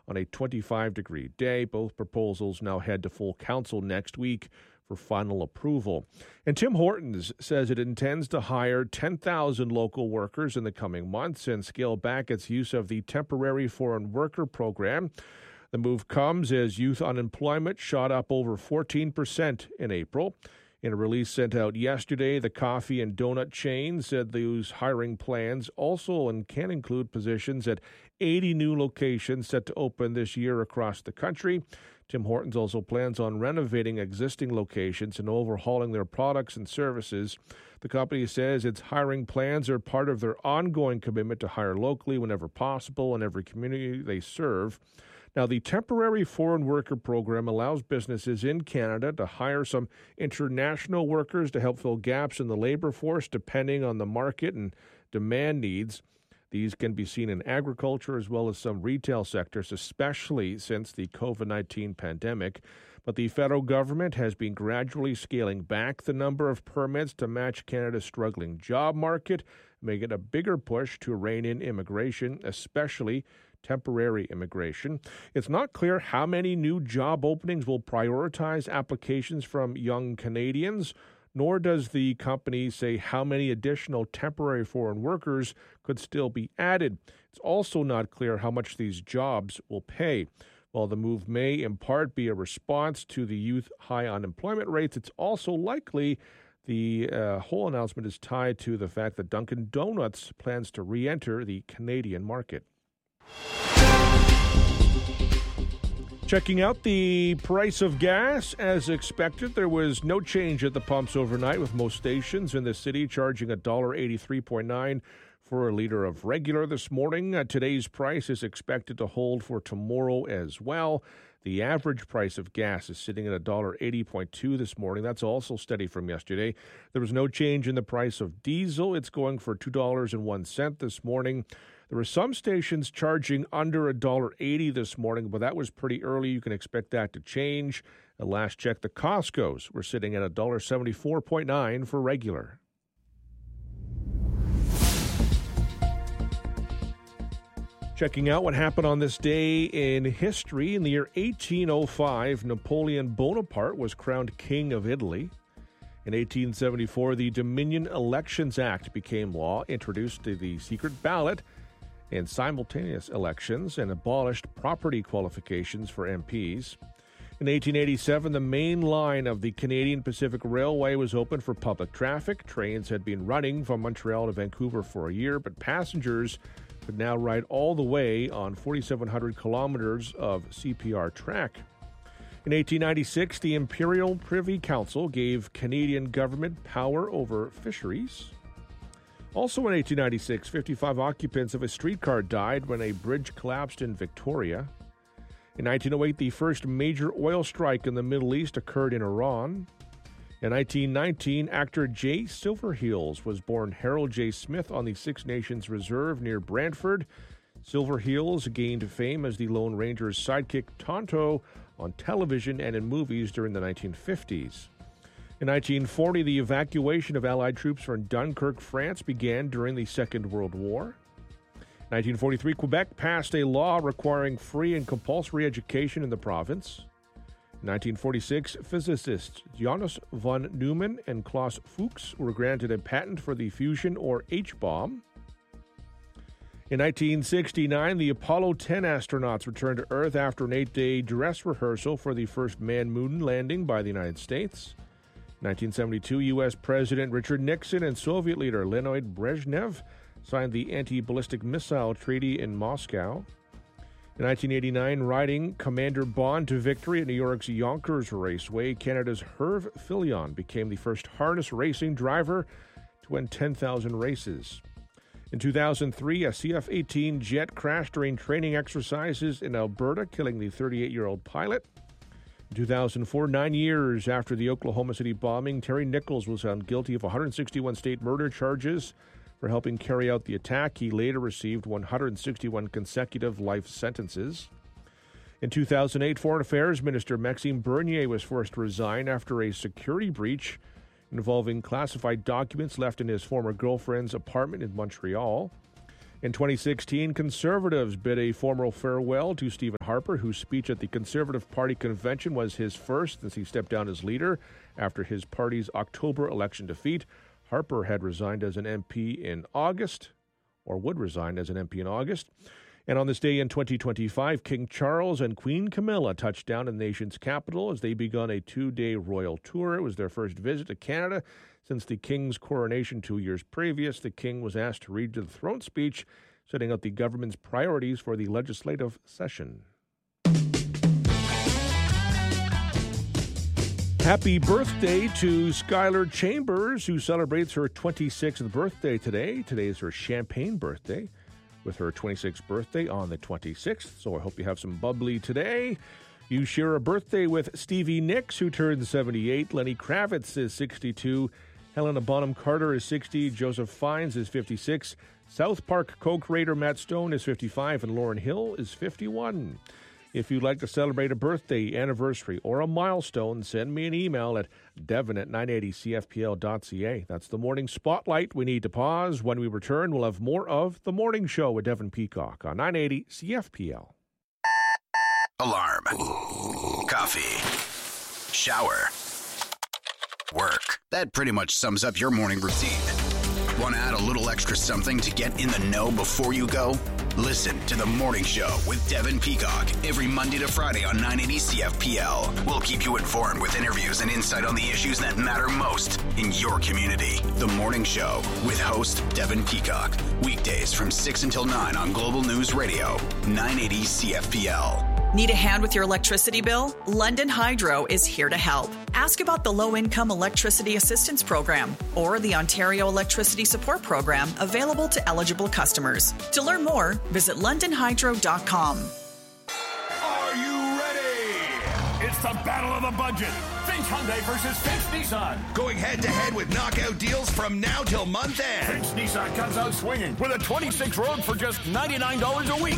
on a 25-degree day. Both proposals now head to full council next week for final approval. And Tim Hortons says it intends to hire 10,000 local workers in the coming months and scale back its use of the temporary foreign worker program. The move comes as youth unemployment shot up over 14% in April. In a release sent out yesterday, the coffee and donut chain said those hiring plans also can include positions at 80 new locations set to open this year across the country. Tim Hortons also plans on renovating existing locations and overhauling their products and services. The company says its hiring plans are part of their ongoing commitment to hire locally whenever possible in every community they serve. Now, the temporary foreign worker program allows businesses in Canada to hire some international workers to help fill gaps in the labor force depending on the market and demand needs. These can be seen in agriculture as well as some retail sectors, especially since the COVID-19 pandemic. But the federal government has been gradually scaling back the number of permits to match Canada's struggling job market, making it a bigger push to rein in immigration, especially temporary immigration. It's not clear how many new job openings will prioritize applications from young Canadians, nor does the company say how many additional temporary foreign workers could still be added. It's also not clear how much these jobs will pay. While the move may in part be a response to the youth high unemployment rates, it's also likely the whole announcement is tied to the fact that Dunkin' Donuts plans to re-enter the Canadian market. Checking out the price of gas, as expected, there was no change at the pumps overnight, with most stations in the city charging $1.83.9 for a liter of regular this morning. Today's price is expected to hold for tomorrow as well. The average price of gas is sitting at $1.80.2 this morning. That's also steady from yesterday. There was no change in the price of diesel. It's going for $2.01 this morning. There were some stations charging under $1.80 this morning, but that was pretty early. You can expect that to change. At last check, the Costco's were sitting at $1.74.9 for regular. Checking out what happened on this day in history. In the year 1805, Napoleon Bonaparte was crowned King of Italy. In 1874, the Dominion Elections Act became law, introduced the secret ballot and simultaneous elections, and abolished property qualifications for MPs. In 1887, the main line of the Canadian Pacific Railway was open for public traffic. Trains had been running from Montreal to Vancouver for a year, but passengers could now ride all the way on 4,700 kilometers of CPR track. In 1896, the Imperial Privy Council gave Canadian government power over fisheries. Also in 1896, 55 occupants of a streetcar died when a bridge collapsed in Victoria. In 1908, the first major oil strike in the Middle East occurred in Iran. In 1919, actor Jay Silverheels was born Harold J. Smith on the Six Nations Reserve near Brantford. Silverheels gained fame as the Lone Ranger's sidekick Tonto on television and in movies during the 1950s. In 1940, the evacuation of Allied troops from Dunkirk, France began during the Second World War. In 1943, Quebec passed a law requiring free and compulsory education in the province. In 1946, physicists Jonas von Neumann and Klaus Fuchs were granted a patent for the fusion or H-bomb. In 1969, the Apollo 10 astronauts returned to Earth after an 8-day dress rehearsal for the first manned moon landing by the United States. In 1972, U.S. President Richard Nixon and Soviet leader Leonid Brezhnev signed the Anti-Ballistic Missile Treaty in Moscow. In 1989, riding Commander Bond to victory at New York's Yonkers Raceway, Canada's Herve Filion became the first harness racing driver to win 10,000 races. In 2003, a CF-18 jet crashed during training exercises in Alberta, killing the 38-year-old pilot. In 2004, 9 years after the Oklahoma City bombing, Terry Nichols was found guilty of 161 state murder charges for helping carry out the attack. He later received 161 consecutive life sentences. In 2008, Foreign Affairs Minister Maxime Bernier was forced to resign after a security breach involving classified documents left in his former girlfriend's apartment in Montreal. In 2016, Conservatives bid a formal farewell to Stephen Harper, whose speech at the Conservative Party convention was his first since he stepped down as leader after his party's October election defeat. Harper had resigned as an MP in August, or would resign as an MP in August. And on this day in 2025, King Charles and Queen Camilla touched down in the nation's capital as they begun a 2-day royal tour. It was their first visit to Canada since the King's coronation 2 years previous. The King was asked to read the throne speech, setting out the government's priorities for the legislative session. Happy birthday to Skylar Chambers, who celebrates her 26th birthday today. Today is her champagne birthday, with her 26th birthday on the 26th. So I hope you have some bubbly today. You share a birthday with Stevie Nicks, who turned 78. Lenny Kravitz is 62. Helena Bonham Carter is 60. Joseph Fiennes is 56. South Park co-creator Matt Stone is 55. And Lauryn Hill is 51. If you'd like to celebrate a birthday, anniversary, or a milestone, send me an email at devon@980cfpl.ca. That's the Morning Spotlight. We need to pause. When we return, we'll have more of The Morning Show with Devon Peacock on 980 CFPL. Alarm. Coffee. Shower. Work. That pretty much sums up your morning routine. Want to add a little extra something to get in the know before you go? Listen to The Morning Show with Devon Peacock every Monday to Friday on 980 CFPL. We'll keep you informed with interviews and insight on the issues that matter most in your community. The Morning Show with host Devon Peacock. Weekdays from 6 until 9 on Global News Radio, 980 CFPL. Need a hand with your electricity bill? London Hydro is here to help. Ask about the Low-Income Electricity Assistance Program or the Ontario Electricity Support Program available to eligible customers. To learn more, visit londonhydro.com. Are you ready? It's the battle of the budget. Finch Hyundai versus Finch Nissan. Going head-to-head with knockout deals from now till month end. Finch Nissan comes out swinging with a 26 Rogue for just $99 a week.